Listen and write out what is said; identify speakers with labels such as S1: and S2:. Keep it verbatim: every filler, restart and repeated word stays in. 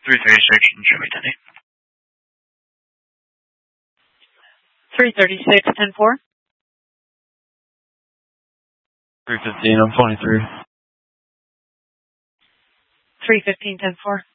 S1: three thirty-six and show me ten eight.
S2: three thirty-six, ten four.
S3: three fifteen, I'm twenty-three.
S2: three fifteen, ten four.